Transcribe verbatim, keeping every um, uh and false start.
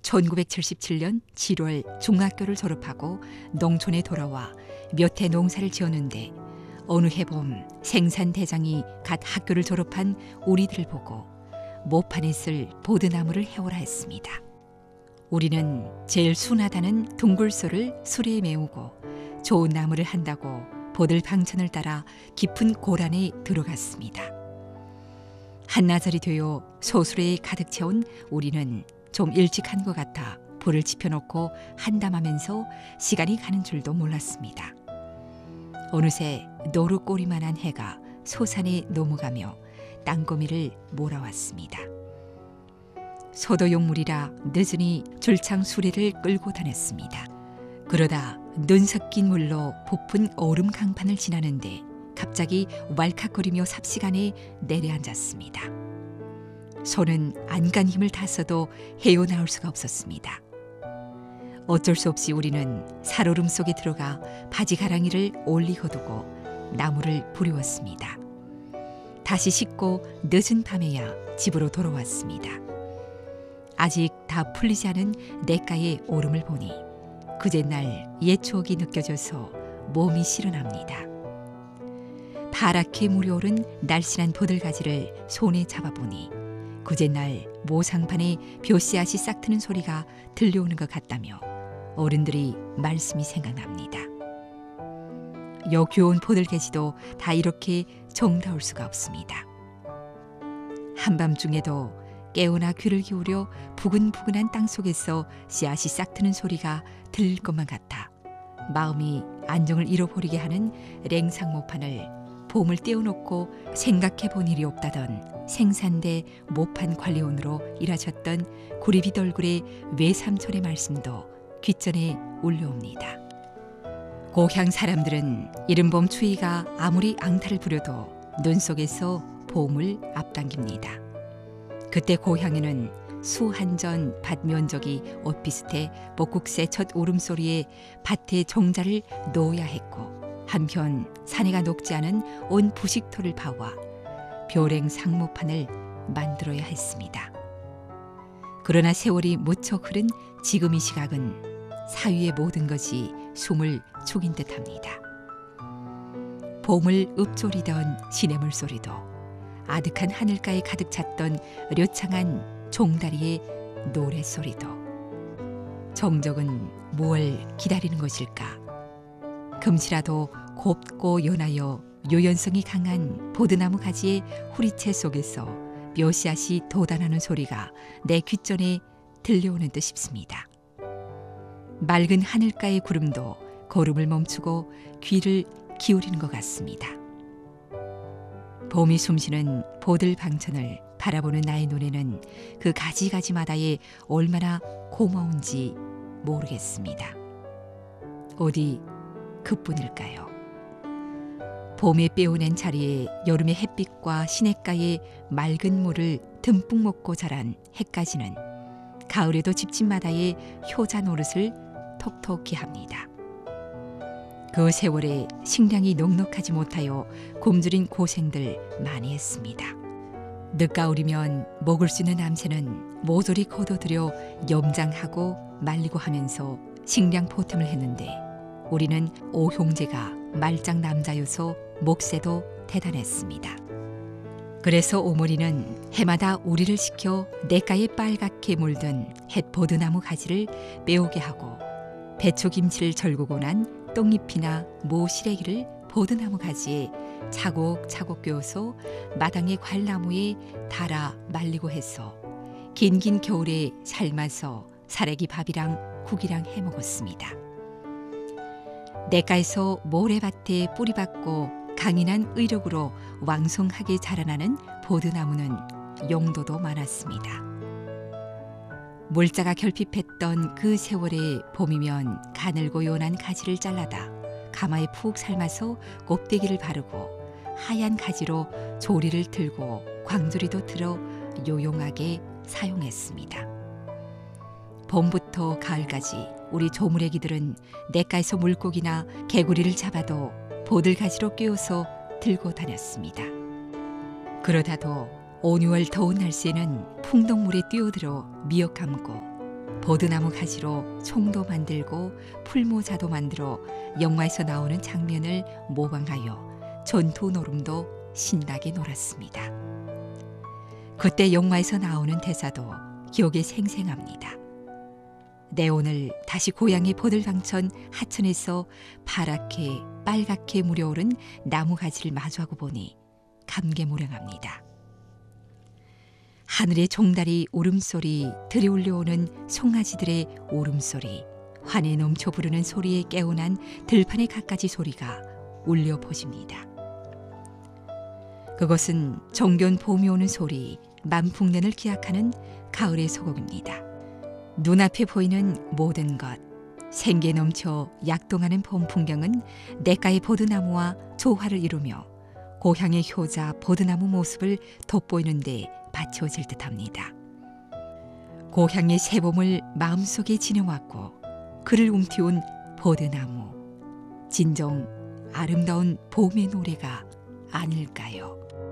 천구백칠십칠 년 칠월 중학교를 졸업하고 농촌에 돌아와 몇 해 농사를 지었는데 어느 해봄 생산대장이 갓 학교를 졸업한 우리들을 보고 모판에 쓸 보드나무를 해오라 했습니다. 우리는 제일 순하다는 둥글소를 수레에 메우고 좋은 나무를 한다고 보들 방천을 따라 깊은 고란에 들어갔습니다. 한나절이 되어 소수레에 가득 채운 우리는 좀 일찍 한 것 같아 불을 지펴놓고 한담하면서 시간이 가는 줄도 몰랐습니다. 어느새 노루 꼬리만한 해가 소산에 넘어가며 땅거미를 몰아왔습니다. 소도용물이라 늦으니 줄창 수레를 끌고 다녔습니다. 그러다 눈 섞인 물로 부푼 얼음 강판을 지나는데 갑자기 왈칵거리며 삽시간에 내려앉았습니다. 손은 안간 힘을 다 써도 헤어나올 수가 없었습니다. 어쩔 수 없이 우리는 살얼음 속에 들어가 바지 가랑이를 올리고두고 나무를 부리웠습니다. 다시 씻고 늦은 밤에야 집으로 돌아왔습니다. 아직 다 풀리지 않은 냇가의 오름을 보니 그제날 옛 추억이 느껴져서 몸이 시원합니다. 파랗게 물이 오른 날씬한 보들가지를 손에 잡아보니 그제날 모상판에 벼씨앗이 싹 트는 소리가 들려오는 것 같다며 어른들이 말씀이 생각납니다. 요 귀여운 보들개지도 다 이렇게 정다울 수가 없습니다. 한밤중에도 깨어나 귀를 기울여 부근부근한 땅속에서 씨앗이 싹 트는 소리가 들릴 것만 같아 마음이 안정을 잃어버리게 하는 랭상모판을 봄을 떼어놓고 생각해본 일이 없다던 생산대 모판 관리원으로 일하셨던 구리빛 얼굴의 외삼촌의 말씀도 귓전에 울려옵니다. 고향 사람들은 이른 봄 추위가 아무리 앙탈을 부려도 눈 속에서 봄을 앞당깁니다. 그때 고향에는 수 한전 밭 면적이 옷비슷해 목국새 첫 울음소리에 밭에 종자를 놓아야 했고 한편 사내가 녹지 않은 온 부식토를 파와 벼랭 상모판을 만들어야 했습니다. 그러나 세월이 무척 흐른 지금 이 시각은 사위의 모든 것이 숨을 죽인 듯합니다. 봄을 읊조리던 시냇물 소리도 아득한 하늘가에 가득 찼던 료창한 종다리의 노랫소리도 정적은 무얼 기다리는 것일까? 금시라도 곱고 연하여 요연성이 강한 보드나무 가지의 후리채 속에서 묘씨앗이 돋아나는 소리가 내 귓전에 들려오는 듯 싶습니다. 맑은 하늘가의 구름도 걸음을 멈추고 귀를 기울이는 것 같습니다. 봄이 숨쉬는 보들 방천을 바라보는 나의 눈에는 그 가지가지마다에 얼마나 고마운지 모르겠습니다. 어디 그뿐일까요? 봄에 빼어낸 자리에 여름의 햇빛과 시냇가의 맑은 물을 듬뿍 먹고 자란 해까지는 가을에도 집집마다의 효자 노릇을 톡톡히 합니다. 그 세월에 식량이 넉넉하지 못하여 굶주린 고생들 많이 했습니다. 늦가을이면 먹을 수 있는 암새는 모조리 걷어들여 염장하고 말리고 하면서 식량 포템을 했는데 우리는 오형제가 말짱 남자여서 목새도 대단했습니다. 그래서 오머리는 해마다 우리를 시켜 냇가에 빨갛게 물든 햇보드나무 가지를 빼오게 하고 배초김치를 절구고 난 똥잎이나 모시래기를 보드나무 가지에 차곡차곡 꿰어서 마당의 괄나무에 달아 말리고 해서 긴긴 겨울에 삶아서 사래기 밥이랑 국이랑 해먹었습니다. 냇가에서 모래밭에 뿌리박고 강인한 의력으로 왕성하게 자라나는 보드나무는 용도도 많았습니다. 물자가 결핍했던 그 세월의 봄이면 가늘고 연한 가지를 잘라다 가마에 푹 삶아서 곱데기를 바르고 하얀 가지로 조리를 들고 광주리도 들어 요용하게 사용했습니다. 봄부터 가을까지 우리 조물애기들은 냇가에서 물고기나 개구리를 잡아도 보들가지로 꿰어서 들고 다녔습니다. 그러다도 오, 유월 더운 날씨에는 풍덩물에 뛰어들어 미역 감고 버드나무 가지로 총도 만들고 풀모자도 만들어 영화에서 나오는 장면을 모방하여 전투 노름도 신나게 놀았습니다. 그때 영화에서 나오는 대사도 기억에 생생합니다. 내 오늘 다시 고향의 버들강천 하천에서 파랗게 빨갛게 물려오른 나무 가지를 마주하고 보니 감개무량합니다. 하늘의 종다리 울음소리, 들이올려오는 송아지들의 울음소리, 환에 넘쳐 부르는 소리에 깨어난 들판의 갖가지 소리가 울려 퍼집니다. 그것은 정겨운 봄이 오는 소리, 만풍년을 기약하는 가을의 소곡입니다. 눈앞에 보이는 모든 것, 생기에 넘쳐 약동하는 봄 풍경은 냇가의 버드나무와 조화를 이루며 고향의 효자 버드나무 모습을 돋보이는 데 받쳐질 듯합니다. 고향의 새봄을 마음속에 지녀왔고 그를 움티운 버드나무, 진정 아름다운 봄의 노래가 아닐까요?